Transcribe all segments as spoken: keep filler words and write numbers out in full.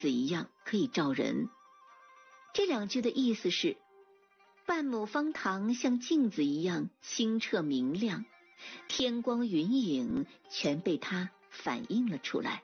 子一样可以照人。这两句的意思是，半亩方塘像镜子一样清澈明亮，天光云影全被它反映了出来。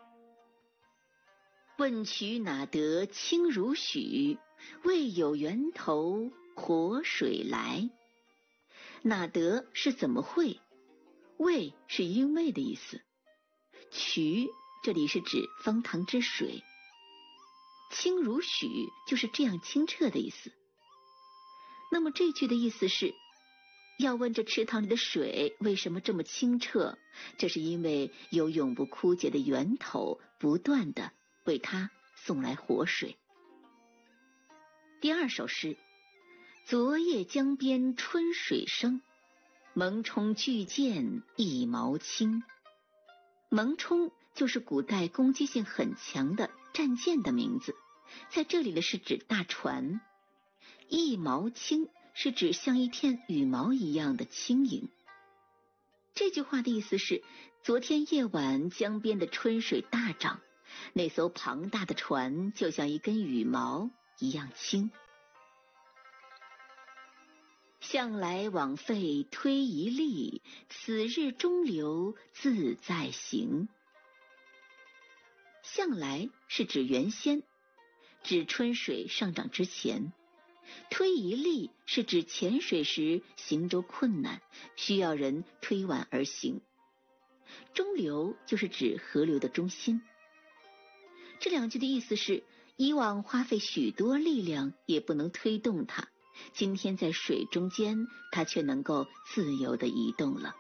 问渠哪得清如许，为有源头活水来。哪得是怎么会，为是因为的意思，渠这里是指方塘之水，清如许就是这样清澈的意思。那么这句的意思是，要问这池塘里的水为什么这么清澈，这是因为有永不枯竭的源头不断的为它送来活水。第二首诗，昨夜江边春水生，蒙冲巨舰一毛轻。蒙冲就是古代攻击性很强的战舰的名字，在这里的是指大船。一毛轻是指像一片羽毛一样的轻盈。这句话的意思是，昨天夜晚江边的春水大涨，那艘庞大的船就像一根羽毛一样轻。向来枉费推一粒，此日中流自在行。向来是指原先，指春水上涨之前。推一粒是指潜水时行舟困难，需要人推挽而行。中流就是指河流的中心。这两句的意思是，以往花费许多力量也不能推动它，今天在水中间，它却能够自由地移动了。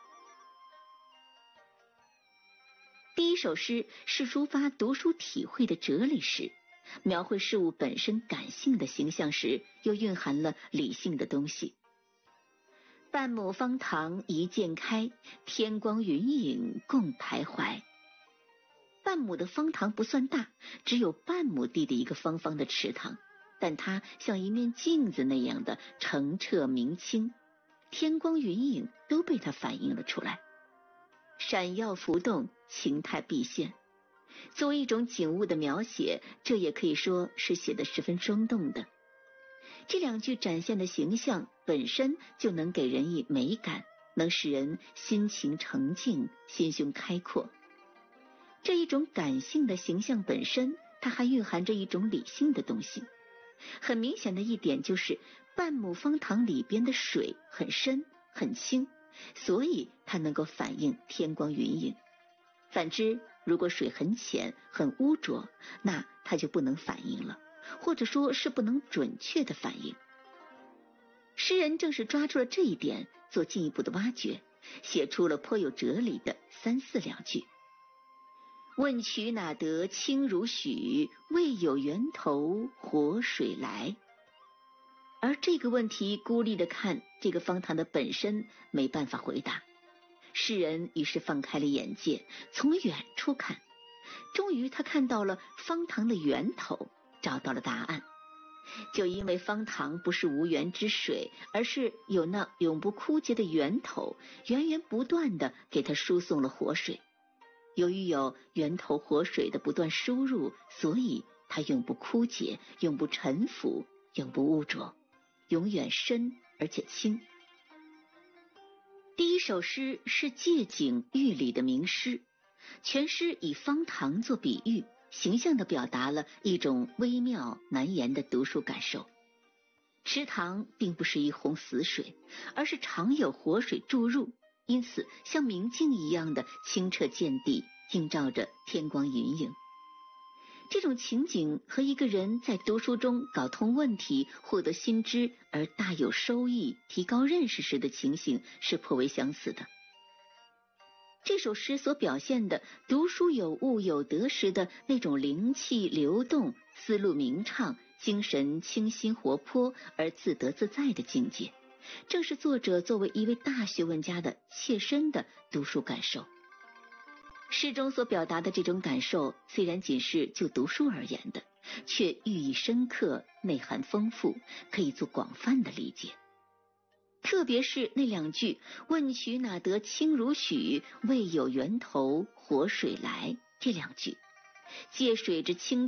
第一首诗是抒发读书体会的哲理诗，描绘事物本身感性的形象时，又蕴含了理性的东西。半亩方塘一鉴开，天光云影共徘徊。半亩的方塘不算大，只有半亩地的一个方方的池塘，但它像一面镜子那样的澄澈明清，天光云影都被它反映了出来，闪耀浮动，形态毕现。作为一种景物的描写，这也可以说是写得十分生动的。这两句展现的形象本身就能给人以美感，能使人心情澄净，心胸开阔。这一种感性的形象本身，它还蕴含着一种理性的东西。很明显的一点就是，半亩方塘里边的水很深很清，所以它能够反映天光云影。反之，如果水很浅很污浊，那它就不能反映了，或者说是不能准确的反映。诗人正是抓住了这一点，做进一步的挖掘，写出了颇有哲理的三四两句。问渠哪得清如许，为有源头活水来。而这个问题孤立的看，这个方塘的本身没办法回答。诗人于是放开了眼界，从远处看，终于他看到了方塘的源头，找到了答案。就因为方塘不是无源之水，而是有那永不枯竭的源头，源源不断的给他输送了活水。由于有源头活水的不断输入，所以它永不枯竭，永不沉浮，永不污浊，永远深而且清。第一首诗是借景喻理的名诗，全诗以方塘做比喻，形象地表达了一种微妙难言的读书感受。池塘并不是一泓死水，而是常有活水注入，因此像明镜一样的清澈见底，映照着天光云影。这种情景和一个人在读书中搞通问题，获得新知而大有收益，提高认识时的情形是颇为相似的。这首诗所表现的读书有悟有得时的那种灵气流动，思路明畅，精神清新活泼而自得自在的境界，正是作者作为一位大学问家的切身的读书感受。诗中所表达的这种感受，虽然仅是就读书而言的，却寓意深刻，内涵丰富，可以做广泛的理解。特别是那两句问渠哪得清如许，为有源头活水来，这两句借水之清